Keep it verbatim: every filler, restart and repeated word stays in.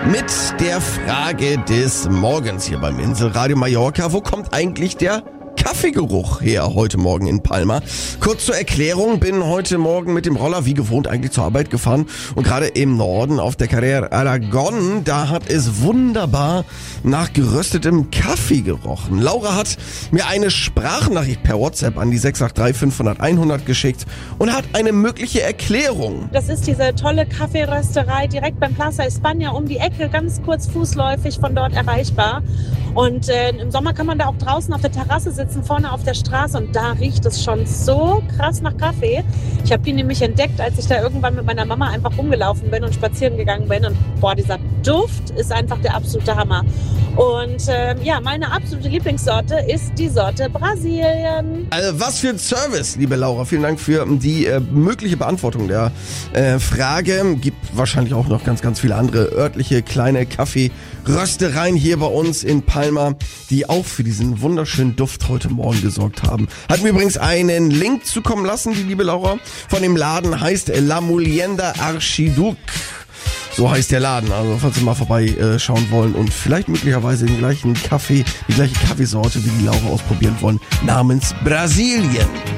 mit der Frage des Morgens hier beim Inselradio Mallorca. Wo kommt eigentlich der Kaffeegeruch her heute Morgen in Palma? Kurz zur Erklärung, bin heute Morgen mit dem Roller wie gewohnt eigentlich zur Arbeit gefahren und gerade im Norden auf der Carrera Aragon, da hat es wunderbar nach geröstetem Kaffee gerochen. Laura hat mir eine Sprachnachricht per WhatsApp an die sechs acht drei fünfhundert einhundert geschickt und hat eine mögliche Erklärung. Das ist diese tolle Kaffeerösterei direkt beim Plaza España um die Ecke, ganz kurz fußläufig von dort erreichbar. Und äh, im Sommer kann man da auch draußen auf der Terrasse sitzen, vorne auf der Straße, und da riecht es schon so krass nach Kaffee. Ich habe die nämlich entdeckt, als ich da irgendwann mit meiner Mama einfach rumgelaufen bin und spazieren gegangen bin. Und boah, dieser Duft ist einfach der absolute Hammer. Und äh, ja, meine absolute Lieblingssorte ist die Sorte Brasilien. Also was für ein Service, liebe Laura. Vielen Dank für die äh, mögliche Beantwortung der äh, Frage. Gibt wahrscheinlich auch noch ganz, ganz viele andere örtliche kleine Kaffeeröstereien hier bei uns in Palma, die auch für diesen wunderschönen Duft heute Morgen gesorgt haben. Hat mir übrigens einen Link zukommen lassen, die liebe Laura. Von dem Laden heißt La Molienda Archiduc. So heißt der Laden, also falls Sie mal vorbeischauen äh, wollen und vielleicht möglicherweise den gleichen Kaffee, die gleiche Kaffeesorte wie die Laura ausprobieren wollen, namens Brasilien.